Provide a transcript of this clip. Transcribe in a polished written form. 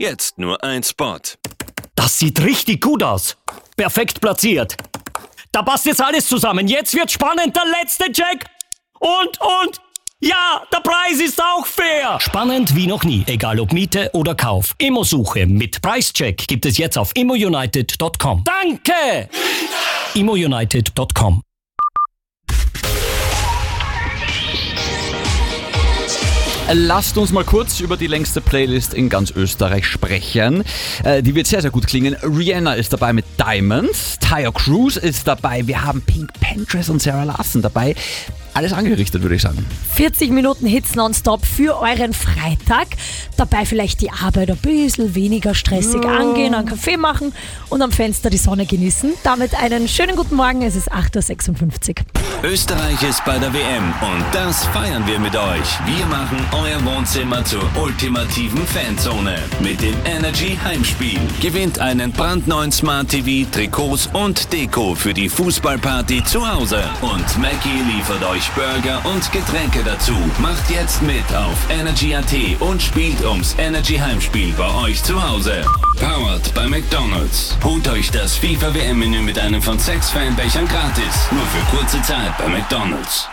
Jetzt nur ein Spot. Das sieht richtig gut aus. Perfekt platziert. Da passt jetzt alles zusammen. Jetzt wird spannend, der letzte Check. Und, ja, der Preis ist auch fair. Spannend wie noch nie, egal ob Miete oder Kauf. Immosuche mit Preischeck gibt es jetzt auf immounited.com. Danke! immounited.com. Lasst uns mal kurz über die längste Playlist in ganz Österreich sprechen. Die wird sehr, sehr gut klingen. Rihanna ist dabei mit Diamonds. Tyre Cruise ist dabei. Wir haben Pink Panthers und Sarah Larsson dabei. Alles angerichtet, würde ich sagen. 40 Minuten Hits nonstop für euren Freitag. Dabei vielleicht die Arbeit ein bisschen weniger stressig angehen, einen Kaffee machen und am Fenster die Sonne genießen. Damit einen schönen guten Morgen, es ist 8.56 Uhr. Österreich ist bei der WM und das feiern wir mit euch. Wir machen euer Wohnzimmer zur ultimativen Fanzone mit dem Energy Heimspiel. Gewinnt einen brandneuen Smart TV, Trikots und Deko für die Fußballparty zu Hause. Und Mackie liefert euch Burger und Getränke dazu. Macht jetzt mit auf Energy.at und spielt ums Energy Heimspiel bei euch zu Hause. Powered bei McDonald's. Holt euch das FIFA WM-Menü mit einem von 6 Fanbechern gratis. Nur für kurze Zeit bei McDonald's.